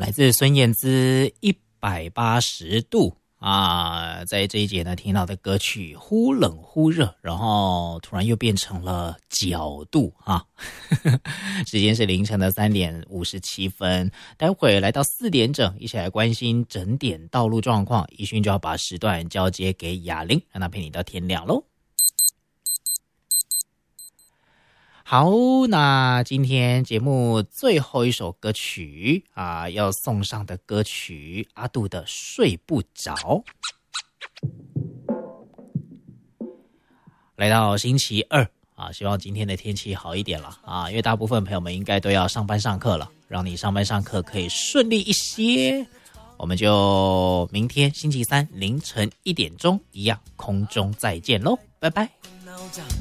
来自孙燕姿180度啊，在这一节呢听到的歌曲忽冷忽热，然后突然又变成了角度啊。时间是凌晨的3点57分，待会来到4点整，一起来关心整点道路状况。一迅就要把时段交接给雅玲，让她陪你到天亮咯。好，那今天节目最后一首歌曲啊，要送上的歌曲阿杜的《睡不着》。来到星期二啊，希望今天的天气好一点了啊，因为大部分朋友们应该都要上班上课了，让你上班上课可以顺利一些。我们就明天星期三凌晨1点钟一样空中再见咯，拜拜。